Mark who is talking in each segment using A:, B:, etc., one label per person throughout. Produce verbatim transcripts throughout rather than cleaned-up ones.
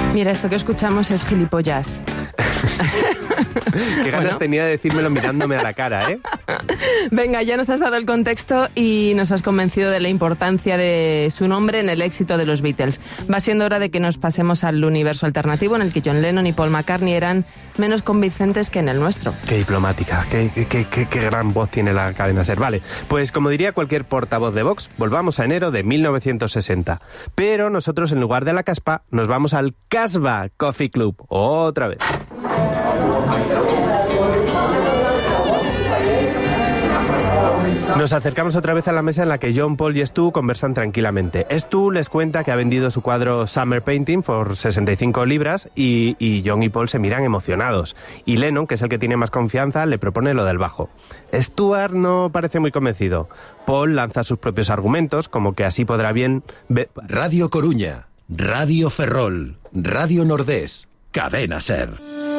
A: Mira, esto que escuchamos es gilipollas.
B: Qué ganas bueno. tenía de decírmelo mirándome a la cara, ¿eh?
A: Venga, ya nos has dado el contexto y nos has convencido de la importancia de su nombre en el éxito de los Beatles. Va siendo hora de que nos pasemos al universo alternativo en el que John Lennon y Paul McCartney eran menos convincentes que en el nuestro.
B: Qué diplomática, qué, qué, qué, qué gran voz tiene la cadena SER. Vale, pues como diría cualquier portavoz de Vox, volvamos a enero de mil novecientos sesenta. Pero nosotros, en lugar de la Caspa, nos vamos al Casbah Coffee Club. Otra vez. Nos acercamos otra vez a la mesa en la que John, Paul y Stu conversan tranquilamente. Stu les cuenta que ha vendido su cuadro Summer Painting por sesenta y cinco libras y, y John y Paul se miran emocionados. Y Lennon, que es el que tiene más confianza, le propone lo del bajo. Stuart no parece muy convencido. Paul lanza sus propios argumentos, como que así podrá bien...
C: Radio Coruña, Radio Ferrol, Radio Nordés, Cadena SER.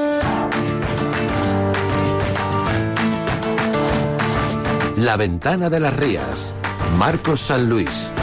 C: La Ventana de las Rías, Marcos San Luis.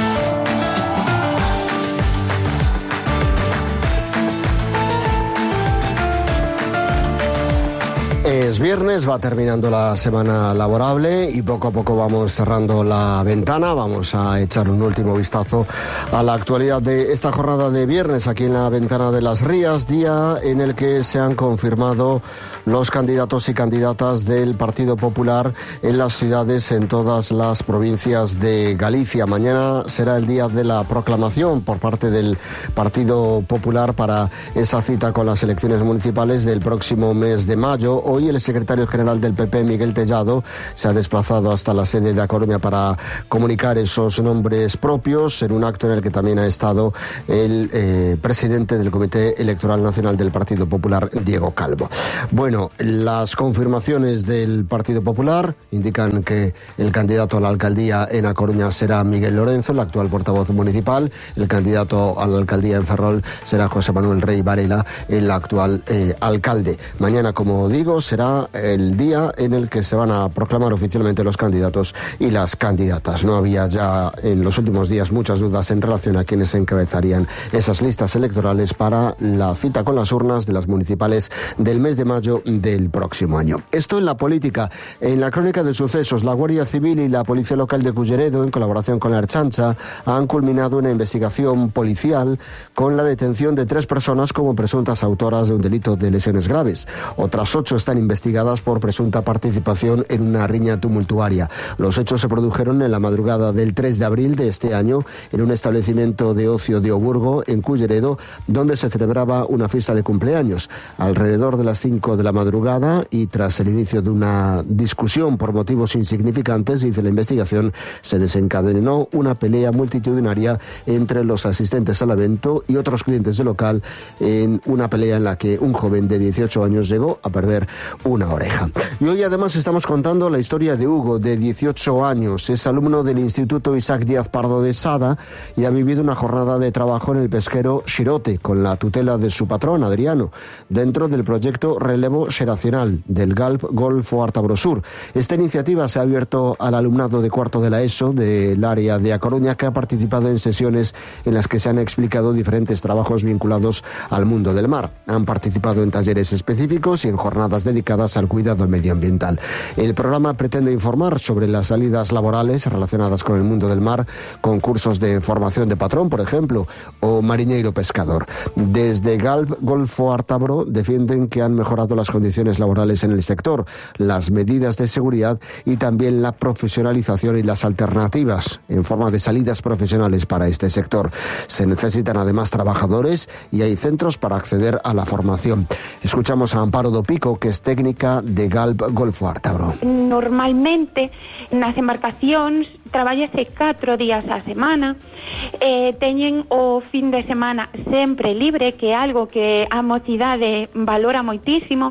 D: Es viernes, va terminando la semana laborable y poco a poco vamos cerrando la ventana. Vamos a echar un último vistazo a la actualidad de esta jornada de viernes aquí en la Ventana de las Rías, día en el que se han confirmado los candidatos y candidatas del Partido Popular en las ciudades, en todas las provincias de Galicia. Mañana será el día de la proclamación por parte del Partido Popular para esa cita con las elecciones municipales del próximo mes de mayo. Hoy el secretario general del P P, Miguel Tellado, se ha desplazado hasta la sede de A Coruña para comunicar esos nombres propios, en un acto en el que también ha estado el eh, presidente del Comité Electoral Nacional del Partido Popular, Diego Calvo. Bueno, las confirmaciones del Partido Popular indican que el candidato a la alcaldía en A Coruña será Miguel Lorenzo, el actual portavoz municipal. El candidato a la alcaldía en Ferrol será José Manuel Rey Varela, el actual eh, alcalde. Mañana, como digo, será el día en el que se van a proclamar oficialmente los candidatos y las candidatas. No había ya en los últimos días muchas dudas en relación a quienes encabezarían esas listas electorales para la cita con las urnas de las municipales del mes de mayo del próximo año. Esto en la política. En la crónica de sucesos, la Guardia Civil y la Policía Local de Culleredo, en colaboración con la Ertzaintza, han culminado una investigación policial con la detención de tres personas como presuntas autoras de un delito de lesiones graves. Otras ocho están investigadas por presunta participación en una riña tumultuaria. Los hechos se produjeron en la madrugada del tres de abril de este año en un establecimiento de ocio de Oburgo, en Culleredo, donde se celebraba una fiesta de cumpleaños. Alrededor de las cinco de la madrugada y tras el inicio de una discusión por motivos insignificantes, dice la investigación, se desencadenó una pelea multitudinaria entre los asistentes al evento y otros clientes del local, en una pelea en la que un joven de dieciocho años llegó a perder una oreja. Y hoy además estamos contando la historia de Hugo, de dieciocho años. Es alumno del Instituto Isaac Díaz Pardo de Sada y ha vivido una jornada de trabajo en el pesquero Xirote, con la tutela de su patrón, Adriano, dentro del proyecto Relevo Xeracional del Galp Golfo Ártabro Sur. Esta iniciativa se ha abierto al alumnado de cuarto de la ESO del área de A Coruña, que ha participado en sesiones en las que se han explicado diferentes trabajos vinculados al mundo del mar. Han participado en talleres específicos y en jornadas dedicadas al cuidado medioambiental. El programa pretende informar sobre las salidas laborales relacionadas con el mundo del mar, con cursos de formación de patrón, por ejemplo, o marinero pescador. Desde Galp Golfo Ártabro defienden que han mejorado las condiciones laborales en el sector, las medidas de seguridad y también la profesionalización y las alternativas en forma de salidas profesionales para este sector. Se necesitan además trabajadores y hay centros para acceder a la formación. Escuchamos a Amparo Dopico, que es técnica de Galp Golfo Ártabro.
E: Normalmente nas embarcacións trabállase catro días á semana, eh, teñen o fin de semana sempre libre, que é algo que a mocidade valora moitísimo.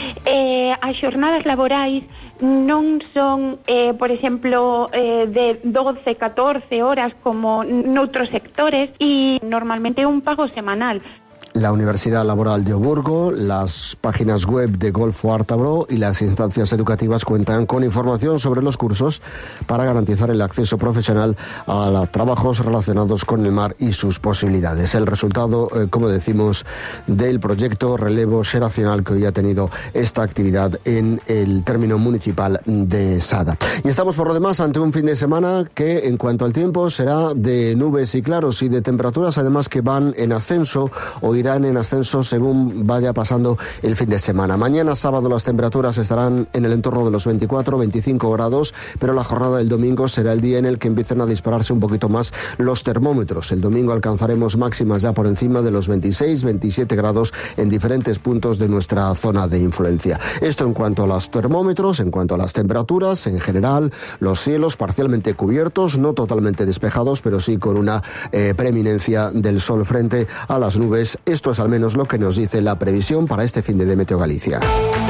E: Eh, as xornadas laborais non son, eh, por exemplo, eh, de doce, catorce horas como noutros sectores, e normalmente é un pago semanal.
D: la Universidad Laboral de Oburgo, las páginas web de Golfo Ártabro y las instancias educativas cuentan con información sobre los cursos para garantizar el acceso profesional a los trabajos relacionados con el mar y sus posibilidades. El resultado, eh, como decimos, del proyecto Relevo Xeracional que hoy ha tenido esta actividad en el término municipal de Sada. Y estamos por lo demás ante un fin de semana que, en cuanto al tiempo, será de nubes y claros y de temperaturas además que van en ascenso o irán en ascenso según vaya pasando el fin de semana. Mañana sábado las temperaturas estarán en el entorno de los veinticuatro a veinticinco grados, pero la jornada del domingo será el día en el que empiecen a dispararse un poquito más los termómetros. El domingo alcanzaremos máximas ya por encima de los veintiséis, veintisiete grados en diferentes puntos de nuestra zona de influencia. Esto en cuanto a los termómetros, en cuanto a las temperaturas, en general, los cielos parcialmente cubiertos, no totalmente despejados, pero sí con una eh, preeminencia del sol frente a las nubes. Esto es al menos lo que nos dice la previsión para este fin de Meteo Galicia.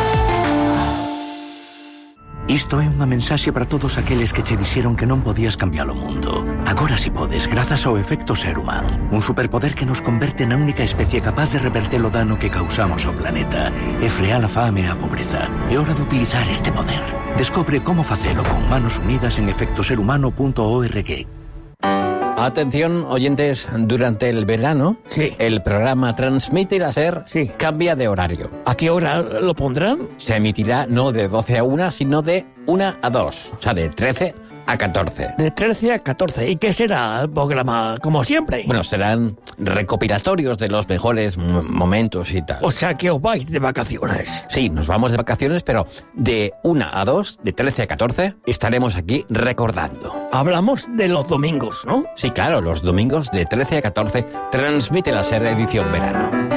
F: Isto é unha mensaxe para todos aqueles que che dixeron que non podías cambiar o mundo. Agora si podes, grazas ao efecto ser humano. Un superpoder que nos converte na única especie capaz de reverter o dano que causamos ao planeta e frear a fame e a pobreza. É hora de utilizar este poder. Descobre como facelo con manos unidas en efecto ser humano punto org.
G: Atención, oyentes, durante el verano,
H: sí.
G: el programa Transmite Láser
H: sí.
G: cambia de horario.
H: ¿A qué hora lo pondrán?
G: Se emitirá no de doce a una, sino de una a dos, o sea, de trece a catorce.
H: De trece a catorce. ¿Y qué será el programa, como siempre?
G: Bueno, serán recopilatorios de los mejores m- momentos y tal.
H: O sea, que os vais de vacaciones.
G: Sí, nos vamos de vacaciones, pero de una a dos, de trece a catorce, estaremos aquí recordando.
H: Hablamos de los domingos, ¿no?
G: Sí, claro, los domingos de trece a catorce, Transmite Láser edición verano.